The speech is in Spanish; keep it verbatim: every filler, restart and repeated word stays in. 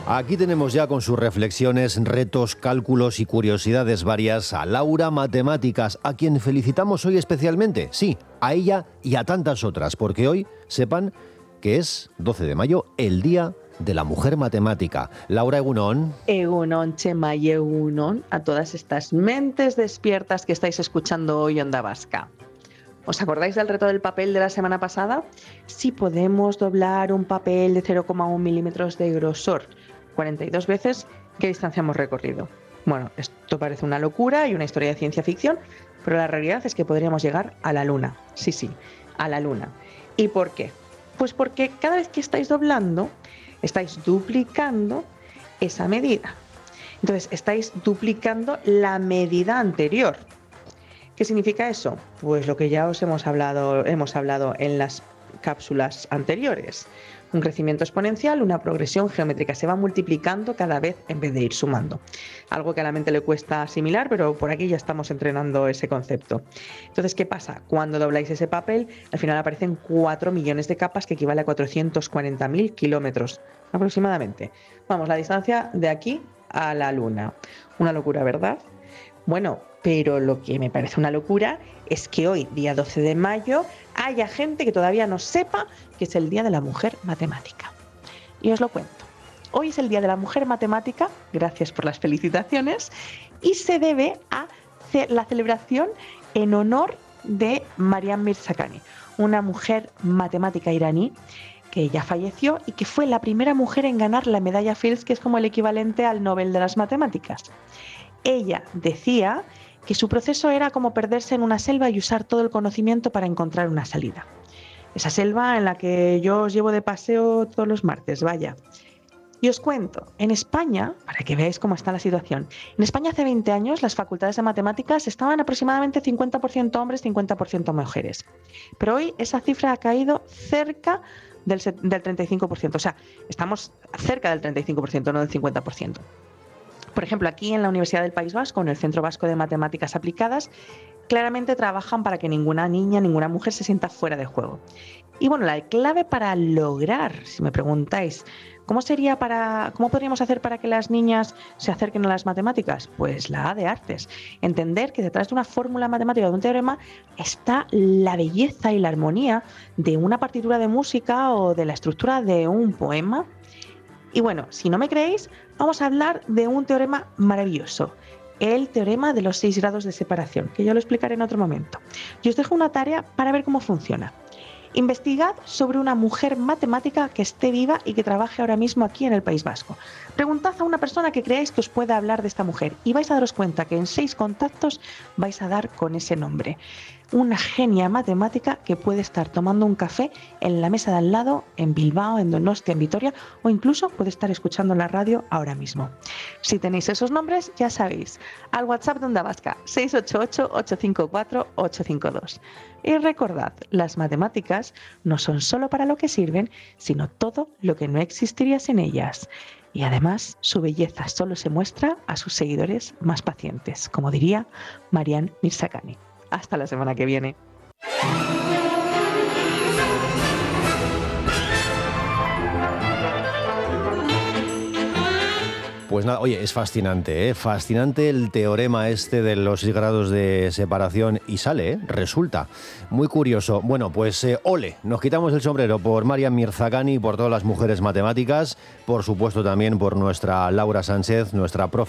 Aquí tenemos ya con sus reflexiones, retos, cálculos y curiosidades varias a Laura Matemáticas, a quien felicitamos hoy especialmente. Sí, a ella y a tantas otras, porque hoy sepan que es doce de mayo, el Día de la Mujer Matemática. Laura, egunon. Egunon, Chema, y egunon a todas estas mentes despiertas que estáis escuchando hoy Onda Vasca. ¿Os acordáis del reto del papel de la semana pasada? Si podemos doblar un papel de cero coma uno milímetros de grosor cuarenta y dos veces, ¿qué distancia hemos recorrido? Bueno, esto parece una locura y una historia de ciencia ficción, pero la realidad es que podríamos llegar a la Luna. Sí, sí, a la Luna. ¿Y por qué? Pues porque cada vez que estáis doblando, estáis duplicando esa medida. Entonces, estáis duplicando la medida anterior. ¿Qué significa eso? Pues lo que ya os hemos hablado, hemos hablado en las cápsulas anteriores. Un crecimiento exponencial, una progresión geométrica. Se va multiplicando cada vez en vez de ir sumando. Algo que a la mente le cuesta asimilar, pero por aquí ya estamos entrenando ese concepto. Entonces, ¿qué pasa? Cuando dobláis ese papel, al final aparecen cuatro millones de capas, que equivale a cuatrocientos cuarenta mil kilómetros aproximadamente. Vamos, la distancia de aquí a la Luna. Una locura, ¿verdad? Bueno, pero lo que me parece una locura es que hoy, día doce de mayo, haya gente que todavía no sepa que es el Día de la Mujer Matemática. Y os lo cuento. Hoy es el Día de la Mujer Matemática, gracias por las felicitaciones, y se debe a la celebración en honor de Mariam Mirzakhani, una mujer matemática iraní que ya falleció y que fue la primera mujer en ganar la medalla Fields, que es como el equivalente al Nobel de las Matemáticas. Ella decía que su proceso era como perderse en una selva y usar todo el conocimiento para encontrar una salida. Esa selva en la que yo os llevo de paseo todos los martes, vaya. Y os cuento, en España, para que veáis cómo está la situación, en España hace veinte años las facultades de matemáticas estaban aproximadamente cincuenta por ciento hombres, cincuenta por ciento mujeres. Pero hoy esa cifra ha caído cerca del, del treinta y cinco por ciento. O sea, estamos cerca del treinta y cinco por ciento, no del cincuenta por ciento. Por ejemplo, aquí en la Universidad del País Vasco, en el Centro Vasco de Matemáticas Aplicadas, claramente trabajan para que ninguna niña, ninguna mujer se sienta fuera de juego. Y bueno, la clave para lograr, si me preguntáis, ¿cómo sería para, cómo podríamos hacer para que las niñas se acerquen a las matemáticas? Pues la A de artes. Entender que detrás de una fórmula matemática, de un teorema, está la belleza y la armonía de una partitura de música o de la estructura de un poema. Y bueno, si no me creéis, vamos a hablar de un teorema maravilloso, el teorema de los seis grados de separación, que yo lo explicaré en otro momento. Y os dejo una tarea para ver cómo funciona. Investigad sobre una mujer matemática que esté viva y que trabaje ahora mismo aquí en el País Vasco. Preguntad a una persona que creáis que os pueda hablar de esta mujer y vais a daros cuenta que en seis contactos vais a dar con ese nombre. Una genia matemática que puede estar tomando un café en la mesa de al lado, en Bilbao, en Donostia, en Vitoria, o incluso puede estar escuchando la radio ahora mismo. Si tenéis esos nombres, ya sabéis, al WhatsApp de Onda Vasca, seis ocho ocho, ocho cinco cuatro, ocho cinco dos. Y recordad, las matemáticas no son solo para lo que sirven, sino todo lo que no existiría sin ellas. Y además, su belleza solo se muestra a sus seguidores más pacientes, como diría Mariam Mirzakhani. Hasta la semana que viene. Pues nada, oye, es fascinante, ¿eh? Fascinante el teorema este de los seis grados de separación y sale, ¿eh? Resulta muy curioso. Bueno, pues eh, ole, nos quitamos el sombrero por Mariam Mirzakhani y por todas las mujeres matemáticas, por supuesto también por nuestra Laura Sánchez, nuestra profe